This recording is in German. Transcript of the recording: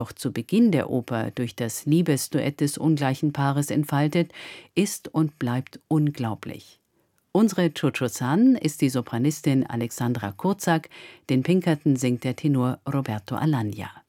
auch zu Beginn der Oper durch das Liebesduett des ungleichen Paares entfaltet, ist und bleibt unglaublich. Unsere Cho-Cho-San ist die Sopranistin Alexandra Kurzak, den Pinkerton singt der Tenor Roberto Alagna.